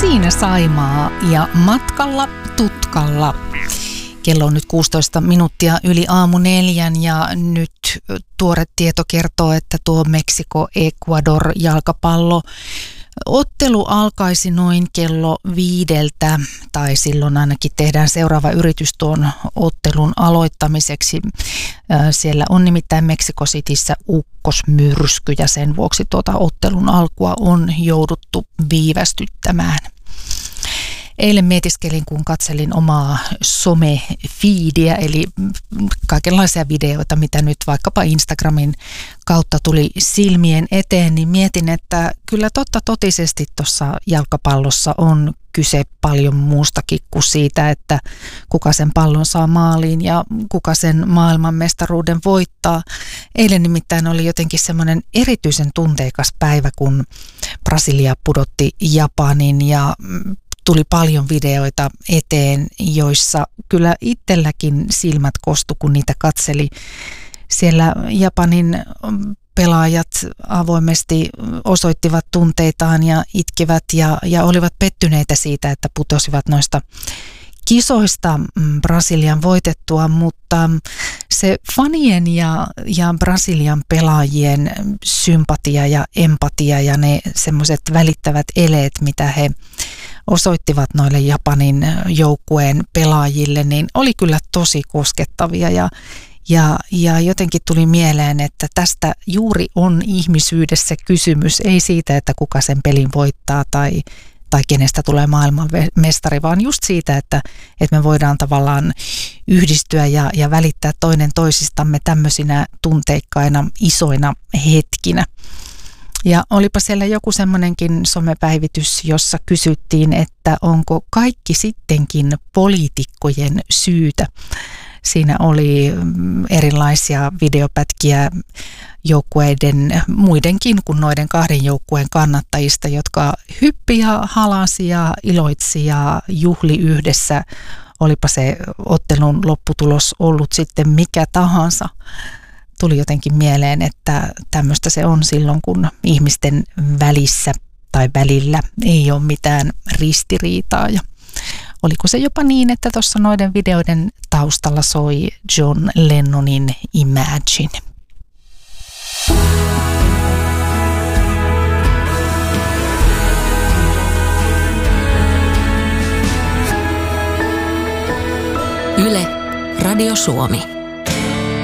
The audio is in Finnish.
Siinä Saimaa ja matkalla tutkalla. Kello on nyt 16 minuuttia yli 3:00 ja nyt tuore tieto kertoo, että tuo Meksiko-Ecuador jalkapallo ottelu alkaisi noin kello 5, tai silloin ainakin tehdään seuraava yritys tuon ottelun aloittamiseksi. Siellä on nimittäin Mexico Cityssä ukkosmyrsky ja sen vuoksi tuota ottelun alkua on jouduttu viivästyttämään. Eilen mietiskelin, kun katselin omaa some-feediä, eli kaikenlaisia videoita, mitä nyt vaikkapa Instagramin kautta tuli silmien eteen, niin mietin, että kyllä totta totisesti tuossa jalkapallossa on kyse paljon muustakin kuin siitä, että kuka sen pallon saa maaliin ja kuka sen maailmanmestaruuden voittaa. Eilen nimittäin oli jotenkin semmoinen erityisen tunteikas päivä, kun Brasilia pudotti Japanin ja tuli paljon videoita eteen, joissa kyllä itselläkin silmät kostu, kun niitä katseli. Siellä Japanin pelaajat avoimesti osoittivat tunteitaan ja itkivät ja olivat pettyneitä siitä, että putosivat noista kisoista Brasilian voitettua, mutta se fanien ja Brasilian pelaajien sympatia ja empatia ja ne semmoiset välittävät eleet, mitä he osoittivat noille Japanin joukkueen pelaajille, niin oli kyllä tosi koskettavia ja jotenkin tuli mieleen, että tästä juuri on ihmisyydessä kysymys, ei siitä, että kuka sen pelin voittaa tai kenestä tulee maailmanmestari, vaan just siitä, että me voidaan tavallaan yhdistyä ja välittää toinen toisistamme tämmöisinä tunteikkaina, isoina hetkinä. Ja olipa siellä joku semmoinenkin somepäivitys, jossa kysyttiin, että onko kaikki sittenkin poliitikkojen syytä. Siinä oli erilaisia videopätkiä joukkueiden, muidenkin kuin noiden kahden joukkueen kannattajista, jotka hyppi ja halasi ja iloitsi ja juhli yhdessä. Olipa se ottelun lopputulos ollut sitten mikä tahansa. Tuli jotenkin mieleen, että tämmöistä se on silloin, kun ihmisten välissä tai välillä ei ole mitään ristiriitaa. Ja oliko se jopa niin, että tuossa noiden videoiden taustalla soi John Lennonin Imagine? Yle, Radio Suomi.